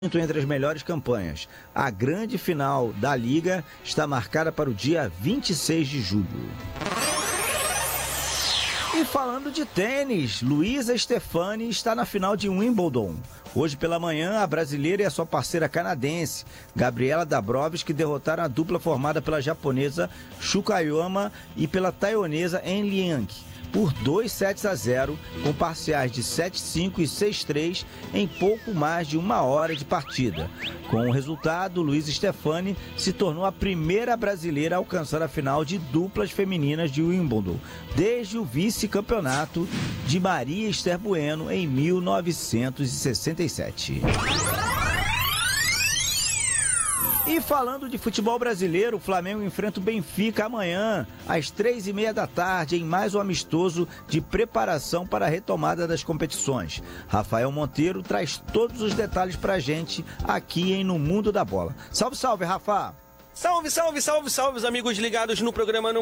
Entre as melhores campanhas. A grande final da Liga está marcada para o dia 26 de julho. E falando de tênis, Luísa Stefani está na final de Wimbledon. Hoje pela manhã, a brasileira e a sua parceira canadense, Gabriela Dabrowski, derrotaram a dupla formada pela japonesa Shukayama e pela taiwanesa En Liang por 2-0, com parciais de 7-5 e 6-3 em pouco mais de uma hora de partida. Com o resultado, Luísa Stefani se tornou a primeira brasileira a alcançar a final de duplas femininas de Wimbledon, desde o vice-campeonato de Maria Esther Bueno em 1967. E falando de futebol brasileiro, o Flamengo enfrenta o Benfica amanhã, às 3h30 da tarde, em mais um amistoso de preparação para a retomada das competições. Rafael Monteiro traz todos os detalhes pra gente aqui em No Mundo da Bola. Salve, salve, Rafa! Salve, salve, salve, salve, os amigos ligados no programa No